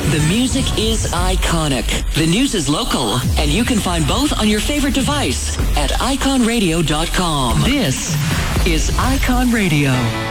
The music is iconic. The news is local. And you can find both on your favorite device at iconradio.com. This is Icon Radio.